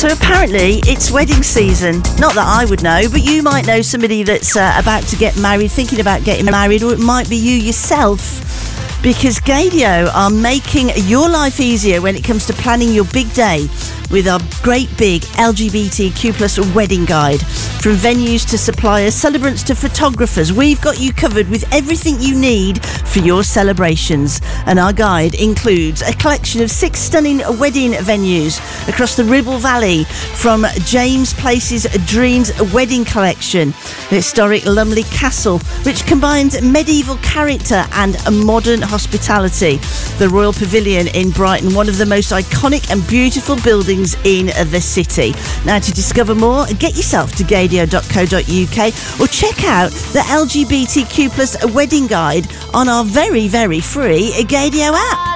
So apparently it's wedding season. Not that I would know, but you might know somebody that's about to get married, thinking about getting married, or it might be you yourself. Because Gaydio are making your life easier when it comes to planning your big day with our great big LGBTQ plus wedding guide. From venues to suppliers, celebrants to photographers, we've got you covered with everything you need for your celebrations. And our guide includes a collection of 6 stunning wedding venues across the Ribble Valley, from James Place's Dreams Wedding Collection, the historic Lumley Castle, which combines medieval character and a modern hospitality, the Royal Pavilion in Brighton, one of the most iconic and beautiful buildings in the city. Now, to discover more, get yourself to gaydio.co.uk or check out the LGBTQ plus wedding guide on our very, very free Gaydio app.